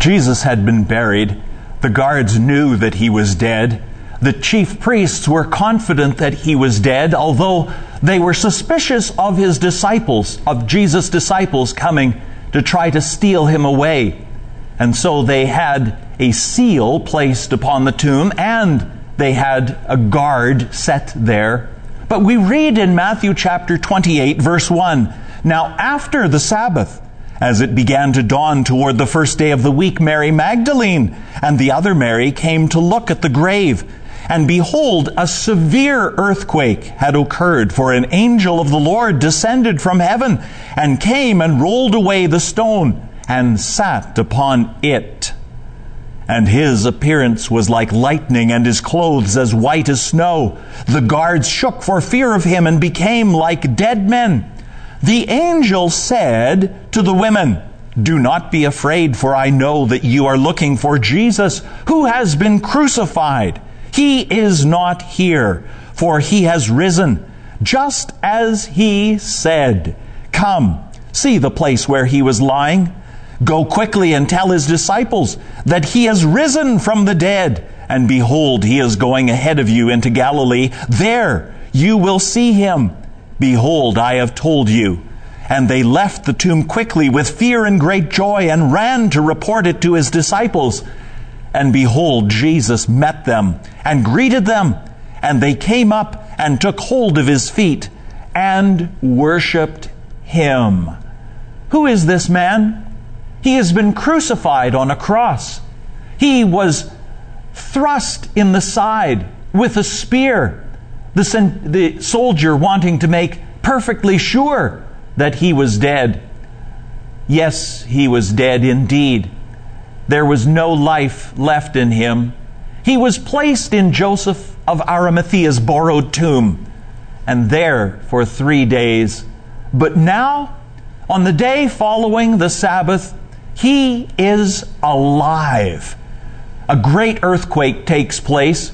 Jesus had been buried. The guards knew that he was dead. The chief priests were confident that he was dead, although they were suspicious of his disciples, of Jesus' disciples coming to try to steal him away. And so they had a seal placed upon the tomb, and they had a guard set there. But we read in Matthew chapter 28, verse 1, "Now after the Sabbath, as it began to dawn toward the first day of the week, Mary Magdalene and the other Mary came to look at the grave. And behold, a severe earthquake had occurred, for an angel of the Lord descended from heaven and came and rolled away the stone and sat upon it. And his appearance was like lightning, and his clothes as white as snow. The guards shook for fear of him and became like dead men. The angel said to the women, 'Do not be afraid, for I know that you are looking for Jesus, who has been crucified. He is not here, for he has risen, just as he said. Come, see the place where he was lying. Go quickly and tell his disciples that he has risen from the dead. And behold, he is going ahead of you into Galilee. There you will see him. Behold, I have told you.' And they left the tomb quickly with fear and great joy and ran to report it to his disciples. And behold, Jesus met them and greeted them. And they came up and took hold of his feet and worshiped him." Who is this man? He has been crucified on a cross. He was thrust in the side with a spear. The soldier wanting to make perfectly sure that he was dead. Yes, he was dead indeed. There was no life left in him. He was placed in Joseph of Arimathea's borrowed tomb, and there for 3 days. But now, on the day following the Sabbath, he is alive. A great earthquake takes place,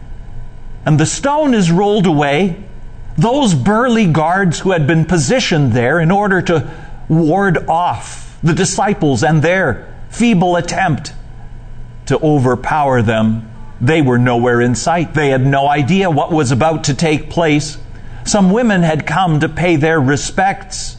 and the stone is rolled away. Those burly guards who had been positioned there in order to ward off the disciples and their feeble attempt to overpower them, they were nowhere in sight. They had no idea what was about to take place. Some women had come to pay their respects,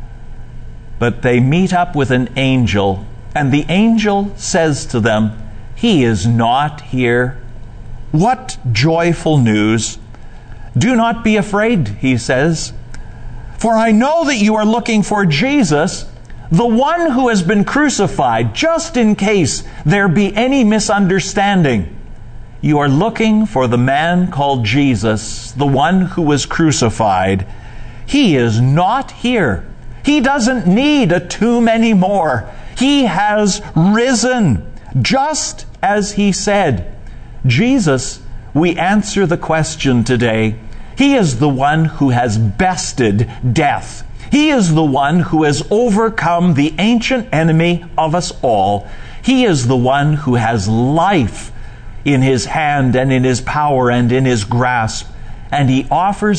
but they meet up with an angel, and the angel says to them, "He is not here." What joyful news! "Do not be afraid," he says, "for I know that you are looking for Jesus, the one who has been crucified. Just in case there be any misunderstanding, you are looking for the man called Jesus, the one who was crucified. He is not here. He doesn't need a tomb anymore. He has risen, just as he said." Jesus, we answer the question today. He is the one who has bested death. He is the one who has overcome the ancient enemy of us all. He is the one who has life in his hand and in his power and in his grasp. And he offers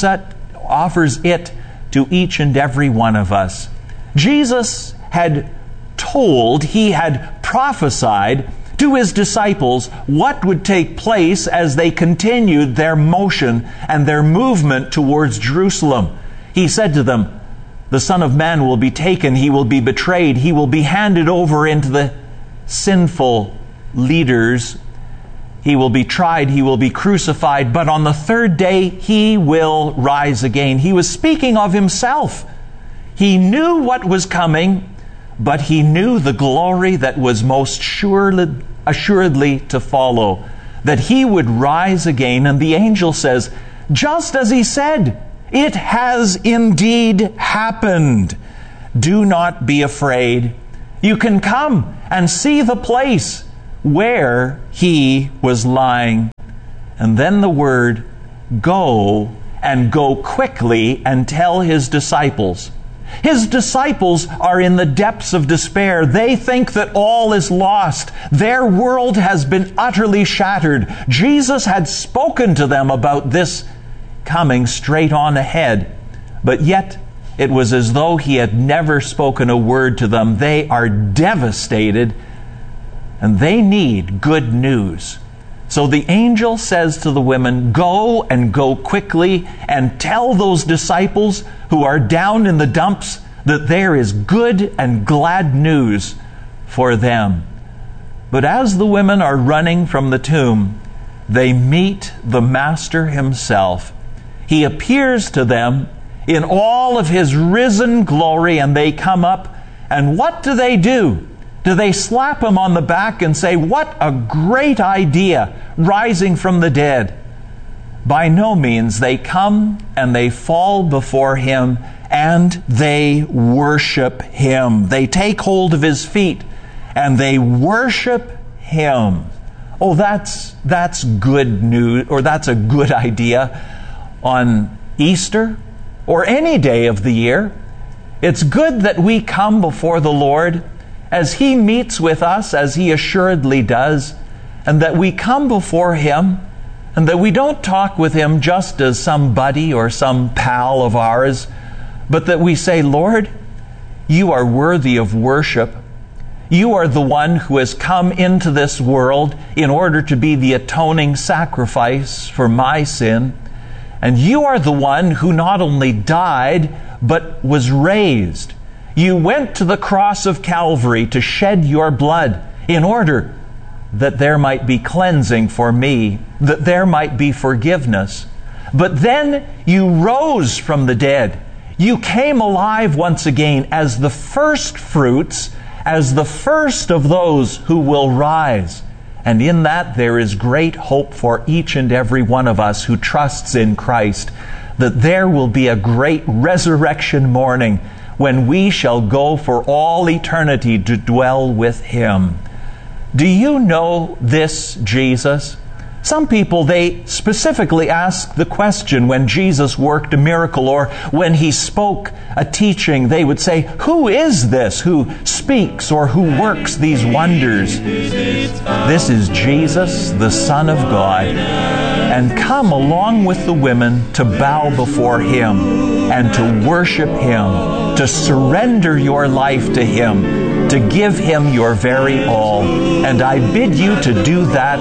it to each and every one of us. Jesus had told, he had prophesied to his disciples what would take place as they continued their motion and their movement towards Jerusalem. He said to them, "The Son of Man will be taken, he will be betrayed, he will be handed over into the sinful leaders. He will be tried, he will be crucified, but on the third day he will rise again." He was speaking of himself. He knew what was coming, but he knew the glory that was most assuredly to follow, that he would rise again. And the angel says, just as he said, it has indeed happened. Do not be afraid. You can come and see the place where he was lying. And then the word, go, and go quickly and tell his disciples. His disciples are in the depths of despair. They think that all is lost. Their world has been utterly shattered. Jesus had spoken to them about this coming straight on ahead, but yet it was as though he had never spoken a word to them. They are devastated. and they need good news. So the angel says to the women, "Go and go quickly and tell those disciples who are down in the dumps that there is good and glad news for them." But as the women are running from the tomb, they meet the Master himself. He appears to them in all of his risen glory, and they come up, and what do? Do they slap him on the back and say, "What a great idea, rising from the dead"? By no means. They come and they fall before him and they worship him. They take hold of his feet and they worship him. Oh, that's good news, or that's a good idea on Easter or any day of the year. It's good that we come before the Lord as he meets with us, as he assuredly does, and that we come before him and that we don't talk with him just as some buddy or some pal of ours, but that we say, "Lord, you are worthy of worship. You are the one who has come into this world in order to be the atoning sacrifice for my sin. And you are the one who not only died, but was raised. You went to the cross of Calvary to shed your blood in order that there might be cleansing for me, that there might be forgiveness. But then you rose from the dead. You came alive once again as the first fruits, as the first of those who will rise. And in that there is great hope for each and every one of us who trusts in Christ, that there will be a great resurrection morning when we shall go for all eternity to dwell with him." Do you know this Jesus? Some people, they specifically ask the question when Jesus worked a miracle or when he spoke a teaching, they would say, "Who is this who speaks or who works these wonders?" This is Jesus, the Son of God. And come along with the women to bow before him and to worship him, to surrender your life to him, to give him your very all. And I bid you to do that